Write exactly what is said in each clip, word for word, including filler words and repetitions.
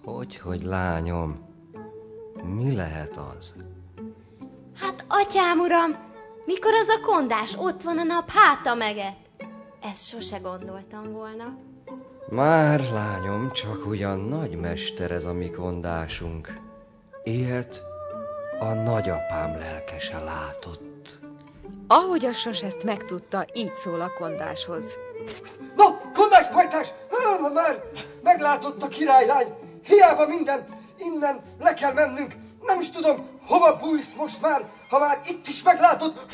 Hogy, hogy lányom? Mi lehet az? Hát, atyám uram, mikor az a kondás ott van a nap háta meget? Ezt sose gondoltam volna. Már, lányom, csak ugyan nagymester ez a mi kondásunk. Ilyet a nagyapám lelkese látott. Ahogy a sas ezt megtudta, így szól a kondáshoz. No, kondás pajtás, már meglátott a királylány. Hiába minden, innen le kell mennünk. Nem is tudom, hova bújsz most már, ha már itt is meglátott.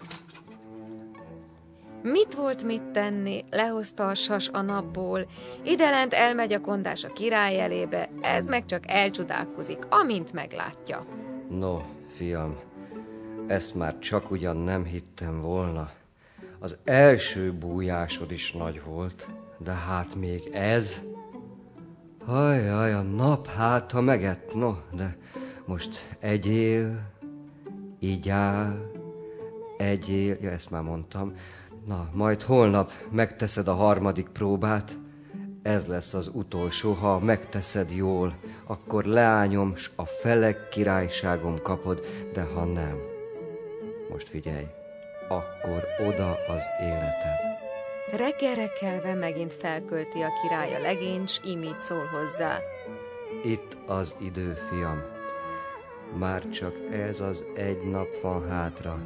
Mit volt mit tenni, lehozta a sas a napból, idelent elmegy a kondás a király elébe, ez meg csak elcsodálkozik, amint meglátja. No, fiam, ezt már csak ugyan nem hittem volna. Az első bújásod is nagy volt, de hát még ez... Hajjaj, a nap hát, ha megett, no, de most egyél, igyál, egyél, ja, ezt már mondtam. Na, majd holnap megteszed a harmadik próbát, ez lesz az utolsó, ha megteszed jól, akkor leányom, s a felek királyságom kapod, de ha nem, most figyelj, akkor oda az életed. Reggelre kelve megint felkölti a király a legényt, s imít szól hozzá. Itt az idő, fiam, már csak ez az egy nap van hátra.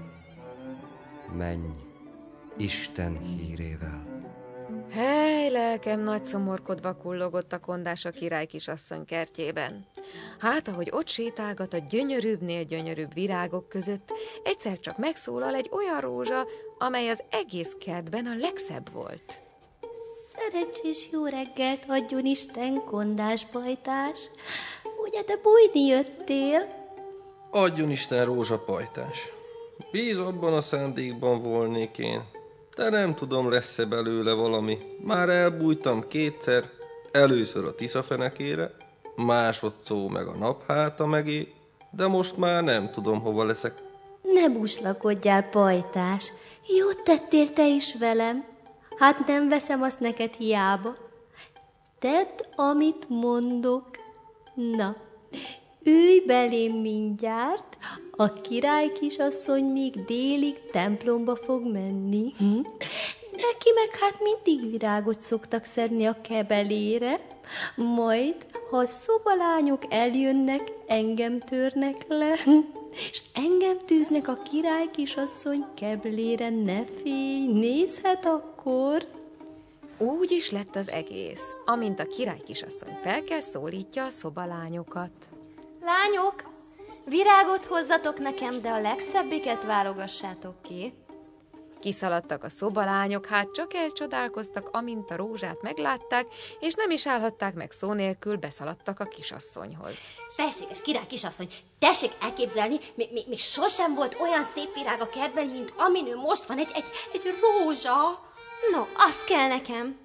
Menj Isten hírével. Hely, lelkem nagy szomorkodva kullogott a kondás a király kisasszony kertjében. Hát, ahogy ott sétálgat a gyönyörűbbnél gyönyörűbb virágok között, egyszer csak megszólal egy olyan rózsa, amely az egész kertben a legszebb volt. Szerencsés jó reggelt adjon Isten, kondás pajtás. Ugye te bújni jöttél? Adjon Isten, rózsapajtás. Bíz abban a szándékban volnék én, de nem tudom, lesz-e belőle valami. Már elbújtam kétszer, először a Tisza fenekére, másodszor meg a napháta megé, de most már nem tudom, hova leszek. Ne búslakodjál, pajtás. Jót tettél te is velem. Hát nem veszem azt neked hiába. Tedd, amit mondok. Na, ülj belém mindjárt, a király kisasszony még délig templomba fog menni. Hm? Neki meg hát mindig virágot szoktak szedni a kebelére, majd, ha a szobalányok eljönnek, engem törnek le, és engem tűznek a király kisasszony keblére, ne félj, nézhet akkor. Úgy is lett az egész, amint a király kisasszony felkel, szólítja a szobalányokat. Lányok, virágot hozzatok nekem, de a legszebbiket válogassátok ki. Kiszaladtak a szobalányok, hát csak elcsodálkoztak, amint a rózsát meglátták, és nem is állhatták meg szó nélkül, beszaladtak a kisasszonyhoz. Felséges király kisasszony, tessék elképzelni, még, még, még sosem volt olyan szép virág a kertben, mint amin most van, egy, egy, egy rózsa. No, azt kell nekem.